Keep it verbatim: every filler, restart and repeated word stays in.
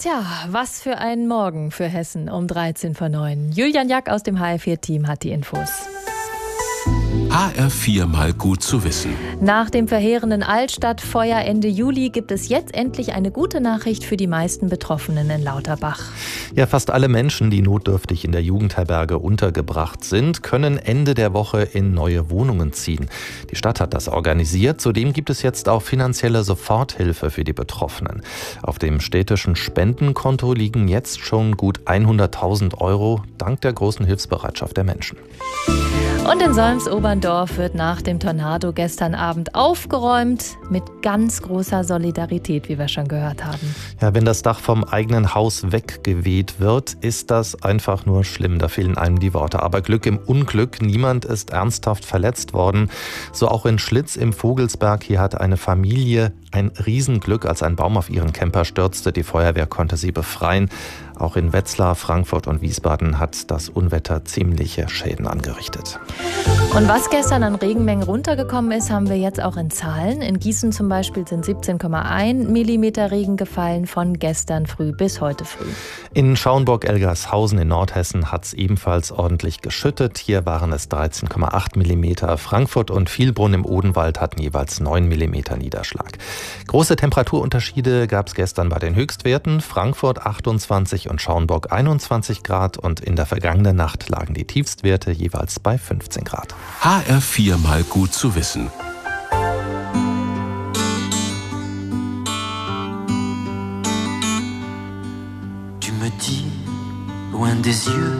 Tja, was für ein Morgen für Hessen um dreizehn vor neun. Julian Jack aus dem H R vier Team hat die Infos. H R vier mal gut zu wissen. Nach dem verheerenden Altstadtfeuer Ende Juli gibt es jetzt endlich eine gute Nachricht für die meisten Betroffenen in Lauterbach. Ja, fast alle Menschen, die notdürftig in der Jugendherberge untergebracht sind, können Ende der Woche in neue Wohnungen ziehen. Die Stadt hat das organisiert. Zudem gibt es jetzt auch finanzielle Soforthilfe für die Betroffenen. Auf dem städtischen Spendenkonto liegen jetzt schon gut hunderttausend Euro, dank der großen Hilfsbereitschaft der Menschen. Und in Solms-Oberndorf wird nach dem Tornado gestern Abend aufgeräumt, mit ganz großer Solidarität, wie wir schon gehört haben. Ja, wenn das Dach vom eigenen Haus weggeweht wird, ist das einfach nur schlimm. Da fehlen einem die Worte. Aber Glück im Unglück, niemand ist ernsthaft verletzt worden. So auch in Schlitz im Vogelsberg. Hier hatte eine Familie ein Riesenglück, als ein Baum auf ihren Camper stürzte. Die Feuerwehr konnte sie befreien. Auch in Wetzlar, Frankfurt und Wiesbaden hat das Unwetter ziemliche Schäden angerichtet. Und was gestern an Regenmengen runtergekommen ist, haben wir jetzt auch in Zahlen. In Gießen zum Beispiel sind siebzehn Komma eins Millimeter Regen gefallen von gestern früh bis heute früh. In Schauenburg-Elgershausen in Nordhessen hat es ebenfalls ordentlich geschüttet. Hier waren es dreizehn Komma acht Millimeter. Frankfurt und Vielbrunn im Odenwald hatten jeweils neun Millimeter Niederschlag. Große Temperaturunterschiede gab es gestern bei den Höchstwerten. Frankfurt achtundzwanzig und Schauenburg einundzwanzig Grad und in der vergangenen Nacht lagen die Tiefstwerte jeweils bei fünfzehn Grad. H R vier mal gut zu wissen. Tu me dis, loin des yeux